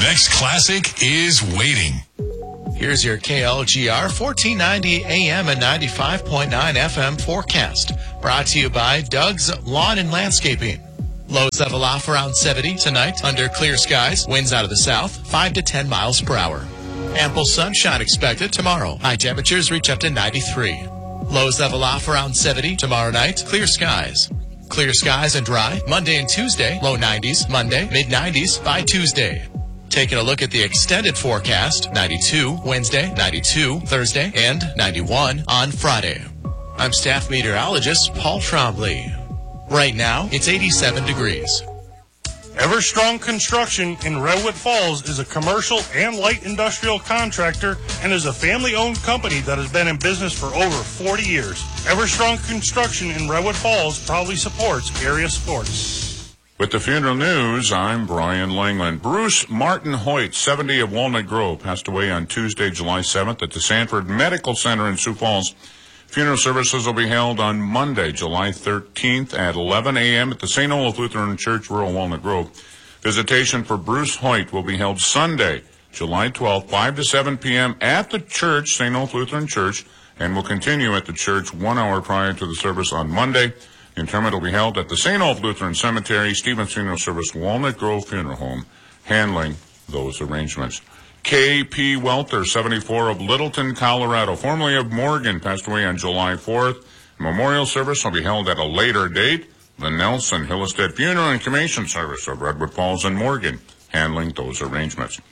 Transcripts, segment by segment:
next classic is waiting. Here's your KLGR 1490 AM and 95.9 FM forecast. Brought to you by Doug's Lawn and Landscaping. Lows level off around 70 tonight under clear skies. Winds out of the south, 5 to 10 miles per hour. Ample sunshine expected tomorrow. High temperatures reach up to 93. Lows level off around 70 tomorrow night. Clear skies. Clear skies and dry. Monday and Tuesday, low 90s. Monday, mid 90s by Tuesday. Taking a look at the extended forecast, 92 Wednesday, 92 Thursday, and 91 on Friday. I'm staff meteorologist Paul Trombley. Right now, it's 87 degrees. Everstrong Construction in Redwood Falls is a commercial and light industrial contractor and is a family-owned company that has been in business for over 40 years. Everstrong Construction in Redwood Falls proudly supports area sports. With the funeral news, I'm Brian Langland. Bruce Martin Hoyt, 70 of Walnut Grove, passed away on Tuesday, July 7th at the Sanford Medical Center in Sioux Falls. Funeral services will be held on Monday, July 13th at 11 a.m. at the St. Olaf Lutheran Church, rural Walnut Grove. Visitation for Bruce Hoyt will be held Sunday, July 12th, 5 to 7 p.m. at the church, St. Olaf Lutheran Church, and will continue at the church 1 hour prior to the service on Monday. Interment will be held at the St. Olaf Lutheran Cemetery, Stevens Funeral Service, Walnut Grove Funeral Home, handling those arrangements. K.P. Welter, 74 of Littleton, Colorado, formerly of Morgan, passed away on July 4th. Memorial service will be held at a later date. The Nelson Hillestead Funeral and Cremation Service of Redwood Falls and Morgan, handling those arrangements.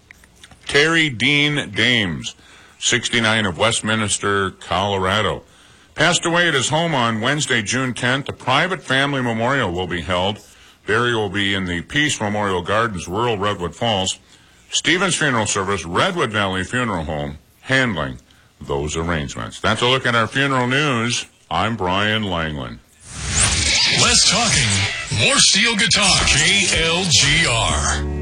Terry Dean Dames, 69 of Westminster, Colorado, passed away at his home on Wednesday, June 10th. A private family memorial will be held. Burial will be in the Peace Memorial Gardens, rural Redwood Falls. Stevens Funeral Service, Redwood Valley Funeral Home, handling those arrangements. That's a look at our funeral news. I'm Brian Langland. Less talking, more steel guitar. KLGR.